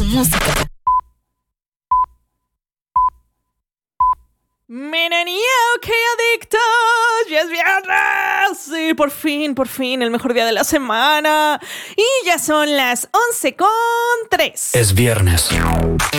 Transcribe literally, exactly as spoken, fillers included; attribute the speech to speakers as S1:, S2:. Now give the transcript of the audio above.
S1: música.
S2: ¡Menenio, qué adictos! ¡Ya es viernes! Sí, por fin, por fin, el mejor día de la semana. Y ya son las once con tres.
S3: Es viernes.